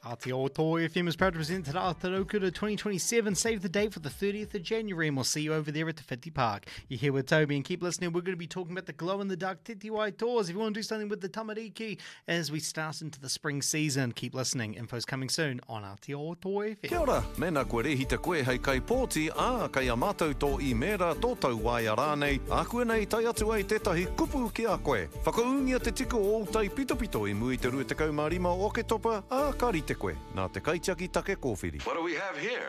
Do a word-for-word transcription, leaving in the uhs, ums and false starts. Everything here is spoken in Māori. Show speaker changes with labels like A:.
A: Aotearoa F M is proud to present Te Rautaurukura twenty twenty-seven. Save the date for the thirtieth of January, and we'll see you over there at Te Whiti Park. You're here with Toby, and keep listening. We're going to be talking about the glow-in-the-dark Titi Wai tours. If you want to do something with the tamariki as we start into the spring season, keep listening. Info's coming soon on Aotearoa F M.
B: Kia ora, mena koe rehi te koe hei kai pōti, ā, kai a mātou tō i mera, tō tau wai a rānei, a koe nei tai atu ai tētahi kupu ki a koe. Whakaungia te tiko o tai pitopito i mui te rua te kaumārima o ke topa, a kari te koe, nā te kaitiaki take kōwhiri.
C: What do we have here?